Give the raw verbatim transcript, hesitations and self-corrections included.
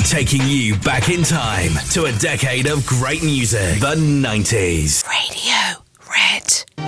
Taking you back in time to a decade of great music. The nineties. Radio Red.